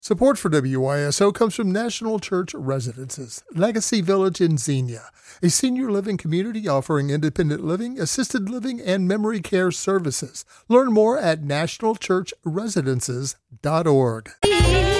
Support for WYSO comes from National Church Residences, Legacy Village in Xenia, a senior living community offering independent living, assisted living, and memory care services. Learn more at nationalchurchresidences.org.